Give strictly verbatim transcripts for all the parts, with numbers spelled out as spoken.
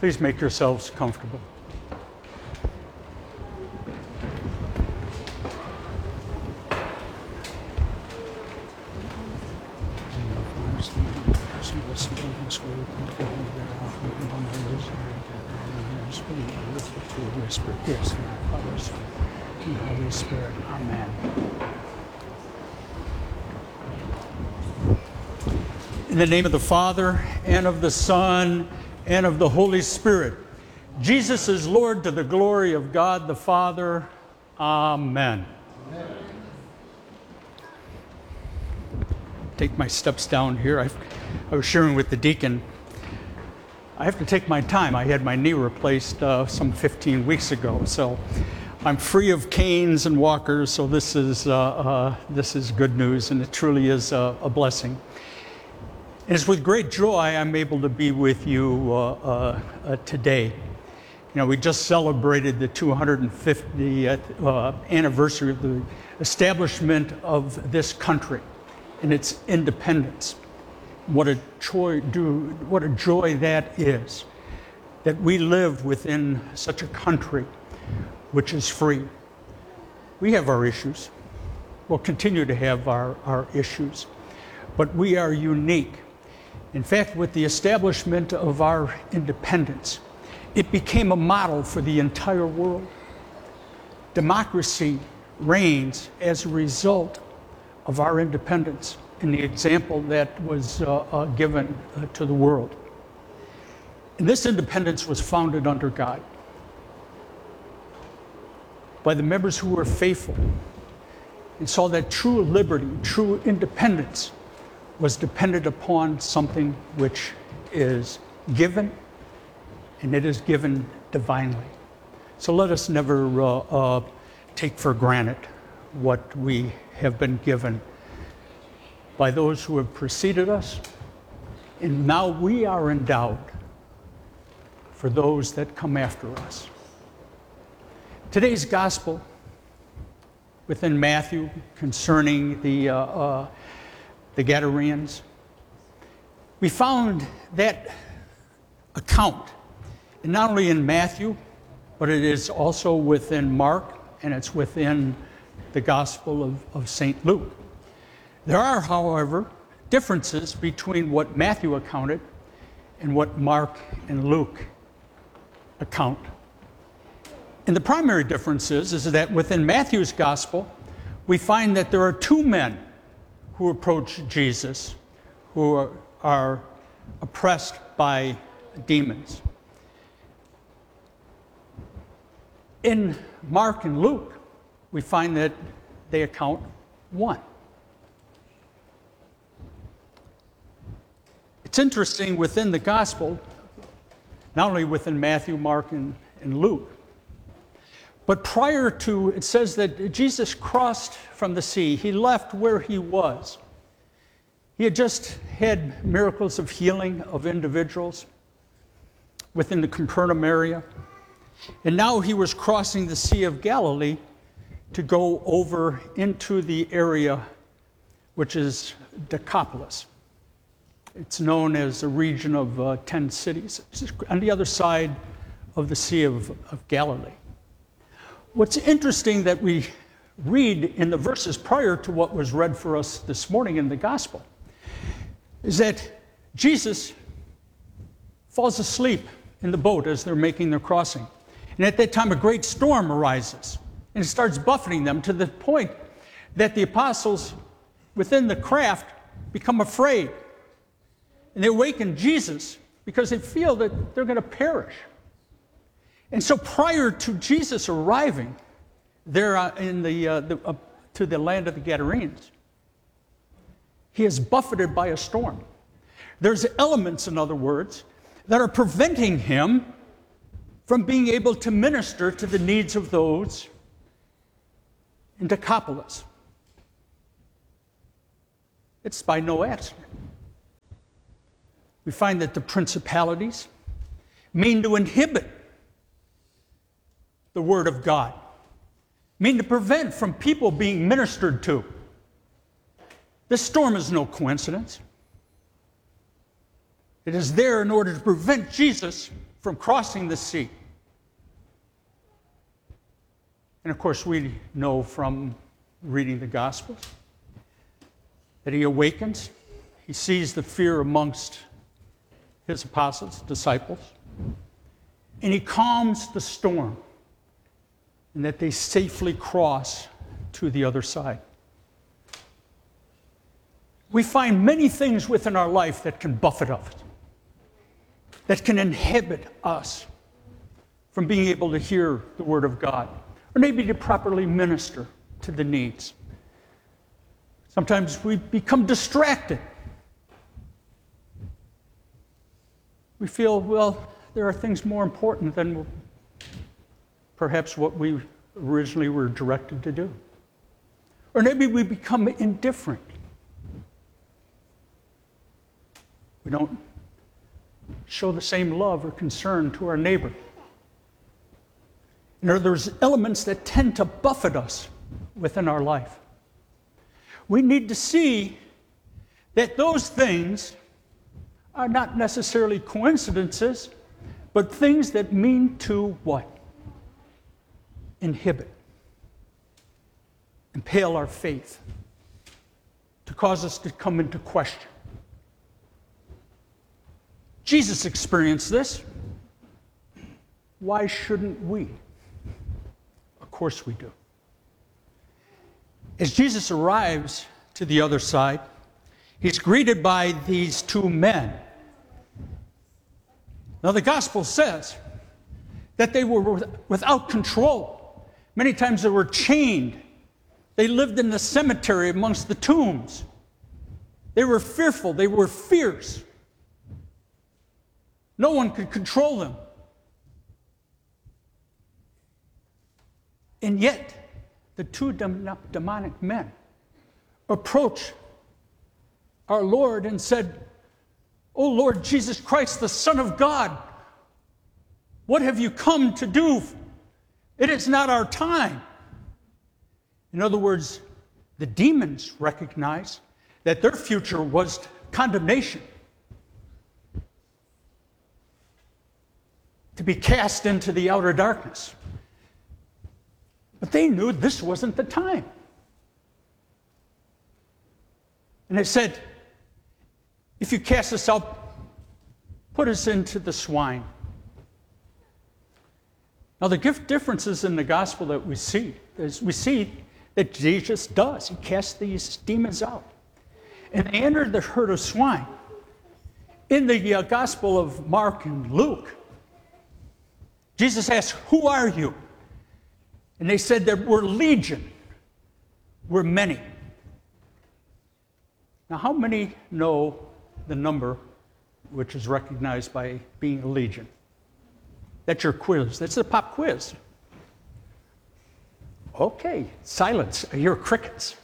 Please make yourselves comfortable. Yes, Father, Son, and Holy Spirit. Amen. In the name of the Father, and of the Son, and of the Holy Spirit. Jesus is Lord to the glory of God the Father. Amen. Amen. Take my steps down here. I've, I was sharing with the deacon. I have to take my time. I had my knee replaced uh, some fifteen weeks ago, so I'm free of canes and walkers. So this is uh, uh, this is good news, and it truly is a, a blessing. And it's with great joy I'm able to be with you uh, uh, uh, today. You know, we just celebrated the two hundred fiftieth uh, anniversary of the establishment of this country and its independence. What a joy, do, what a joy that is, that we live within such a country which is free. We have our issues. We'll continue to have our, our issues, but we are unique. In fact, with the establishment of our independence, it became a model for the entire world. Democracy reigns as a result of our independence and the example that was uh, uh, given uh, to the world. And this independence was founded under God by the members who were faithful and saw that true liberty, true independence was dependent upon something which is given, and it is given divinely. So let us never uh, uh, take for granted what we have been given by those who have preceded us, and now we are endowed for those that come after us. Today's gospel within Matthew concerning the, uh, uh, the Gadarenes, we found that account, and not only in Matthew, but it is also within Mark, and it's within the Gospel of, of Saint Luke. There are, however, differences between what Matthew accounted and what Mark and Luke account. And the primary difference is, is that within Matthew's gospel, we find that there are two men who approach Jesus who are, are oppressed by demons. In Mark and Luke, we find that they account one. It's interesting within the gospel, not only within Matthew, Mark, and, and Luke, but prior to, it says that Jesus crossed from the sea. He left where he was. He had just had miracles of healing of individuals within the Capernaum area. And now he was crossing the Sea of Galilee to go over into the area which is Decapolis. It's known as a region of uh, ten cities. It's on the other side of the Sea of, of Galilee. What's interesting that we read in the verses prior to what was read for us this morning in the gospel is that Jesus falls asleep in the boat as they're making their crossing. And at that time, a great storm arises, and it starts buffeting them to the point that the apostles within the craft become afraid. And they awaken Jesus because they feel that they're going to perish. And so prior to Jesus arriving there uh, in the, uh, the, uh, to the land of the Gadarenes, he is buffeted by a storm. There's elements, in other words, that are preventing him from being able to minister to the needs of those in Decapolis. It's by no accident. We find that the principalities mean to inhibit the Word of God, mean to prevent from people being ministered to. This storm is no coincidence. It is there in order to prevent Jesus from crossing the sea. And of course, we know from reading the Gospels that he awakens. He sees the fear amongst his apostles, disciples, and he calms the storm, and that they safely cross to the other side. We find many things within our life that can buffet us, that can inhibit us from being able to hear the Word of God, or maybe to properly minister to the needs. Sometimes we become distracted. We feel, well, there are things more important than perhaps what we originally were directed to do. Or maybe we become indifferent. We don't show the same love or concern to our neighbor. And there are those elements that tend to buffet us within our life. We need to see that those things are not necessarily coincidences, but things that mean to what? Inhibit, impale our faith, to cause us to come into question. Jesus experienced this. Why shouldn't we? Of course we do. As Jesus arrives to the other side, he's greeted by these two men. Now, the gospel says that they were without control. Many times they were chained. They lived in the cemetery amongst the tombs. They were fearful. They were fierce. No one could control them. And yet, the two demonic men approached our Lord and said, "O Lord Jesus Christ, the Son of God, what have you come to do? It is not our time." In other words, the demons recognized that their future was condemnation, to be cast into the outer darkness. But they knew this wasn't the time. And they said, "If you cast us out, put us into the swine." Now, the gift differences in the gospel that we see is we see that Jesus does. He casts these demons out. And they entered the herd of swine. In the uh, gospel of Mark and Luke, Jesus asked, "Who are you?" And they said that we're legion. We're many. Now, how many know the number which is recognized by being a legion? That's your quiz. That's the pop quiz. Okay, silence. I hear crickets.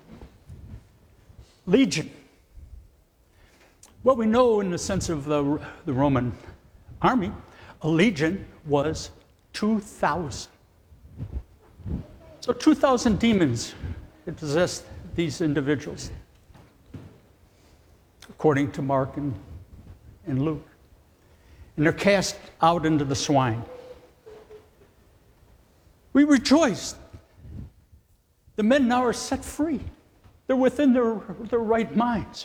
Legion. What we know in the sense of the, the Roman army, a legion was two thousand. So two thousand demons that possessed these individuals, according to Mark and, and Luke. And they're cast out into the swine. We rejoice. The men now are set free. They're within their, their right minds.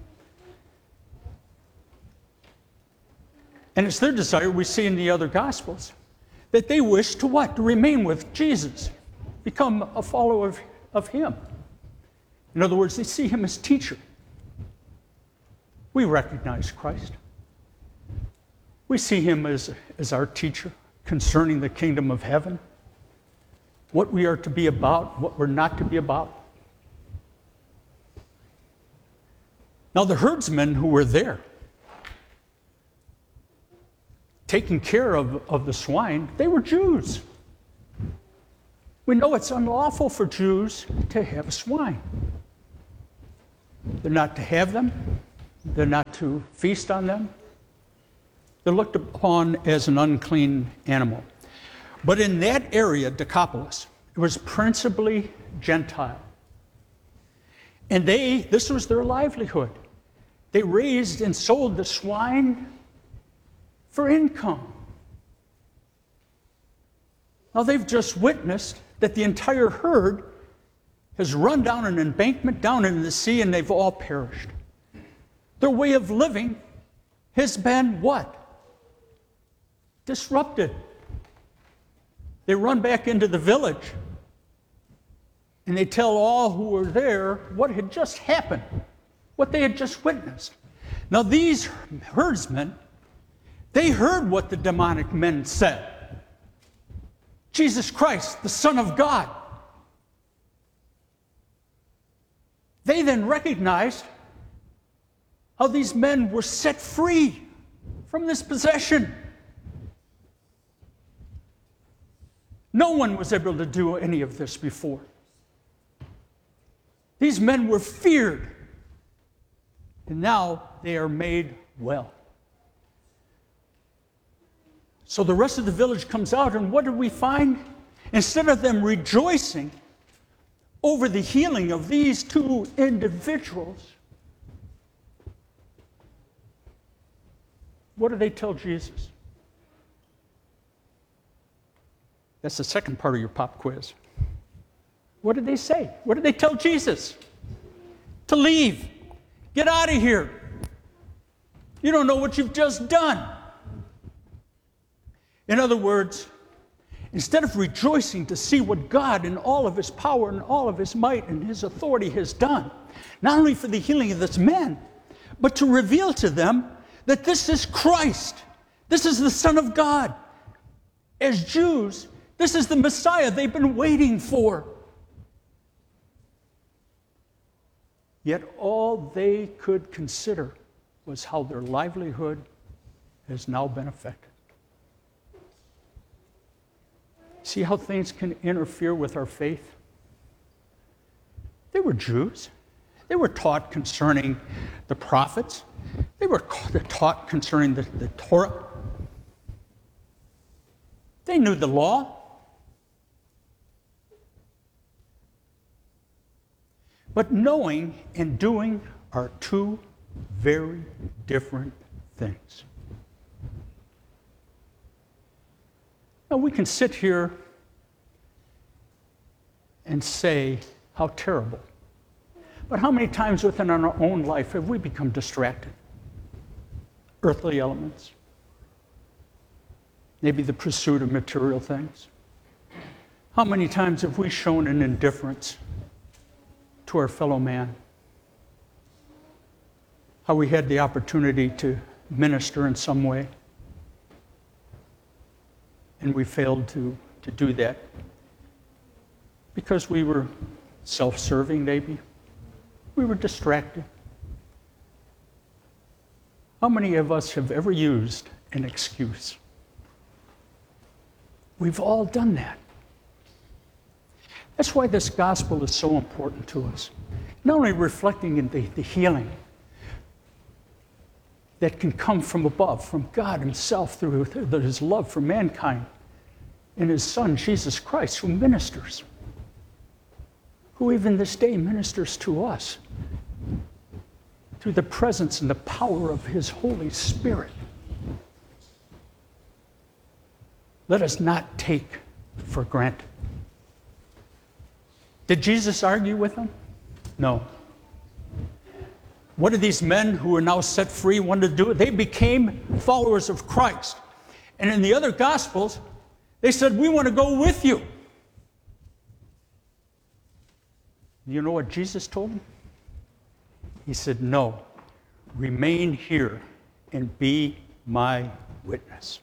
And it's their desire, we see in the other Gospels, that they wish to what? To remain with Jesus, become a follower of, of him. In other words, they see him as teacher. We recognize Christ. We see him as, as our teacher concerning the kingdom of heaven, what we are to be about, what we're not to be about. Now, the herdsmen who were there, taking care of, of the swine, they were Jews. We know it's unlawful for Jews to have swine. They're not to have them. They're not to feast on them. They're looked upon as an unclean animal. But in that area, Decapolis, it was principally Gentile. And they, this was their livelihood. They raised and sold the swine for income. Now they've just witnessed that the entire herd has run down an embankment down into the sea and they've all perished. Their way of living has been what? Disrupted. They run back into the village and they tell all who were there what had just happened, what they had just witnessed. Now these herdsmen, they heard what the demonic men said. Jesus Christ, the Son of God. They then recognized how these men were set free from this possession. No one was able to do any of this before. These men were feared, and now they are made well. So the rest of the village comes out, and what do we find? Instead of them rejoicing over the healing of these two individuals, what do they tell Jesus? That's the second part of your pop quiz. What did they say? What did they tell Jesus? To leave. Get out of here. You don't know what you've just done. In other words, instead of rejoicing to see what God in all of his power and all of his might and his authority has done, not only for the healing of this man, but to reveal to them that this is Christ. This is the Son of God. As Jews, this is the Messiah they've been waiting for. Yet all they could consider was how their livelihood has now been affected. See how things can interfere with our faith? They were Jews. They were taught concerning the prophets. They were taught concerning the, the Torah. They knew the law. But knowing and doing are two very different things. Now, we can sit here and say how terrible. But how many times within our own life have we become distracted? Earthly elements. Maybe the pursuit of material things. How many times have we shown an indifference to our fellow man? How we had the opportunity to minister in some way, and we failed to, to do that because we were self-serving, maybe. We were distracted. How many of us have ever used an excuse? We've all done that. That's why this gospel is so important to us. Not only reflecting in the, the healing that can come from above, from God himself through his love for mankind in his Son, Jesus Christ, who ministers, who even this day ministers to us through the presence and the power of his Holy Spirit. Let us not take for granted. Did Jesus argue with them? No. What did these men who are now set free want to do? They became followers of Christ. And in the other Gospels, they said, we want to go with you. You know what Jesus told them? He said, no, remain here and be my witness.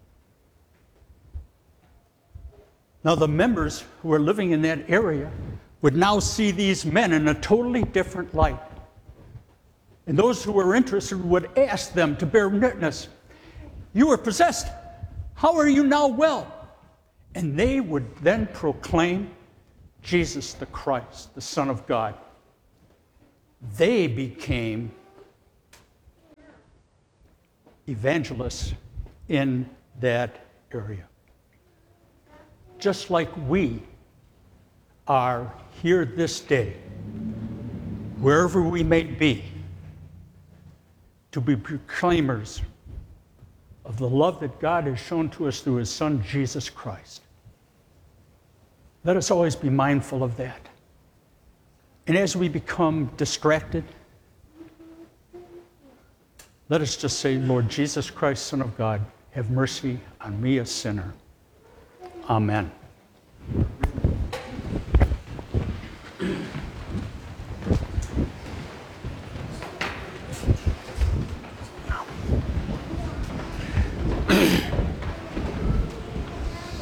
Now, the members who were living in that area would now see these men in a totally different light. And those who were interested would ask them to bear witness. You were possessed. How are you now well? And they would then proclaim Jesus the Christ, the Son of God. They became evangelists in that area. Just like we are here this day, wherever we may be, to be proclaimers of the love that God has shown to us through his Son, Jesus Christ. Let us always be mindful of that. And as we become distracted, let us just say, Lord Jesus Christ, Son of God, have mercy on me, a sinner. Amen.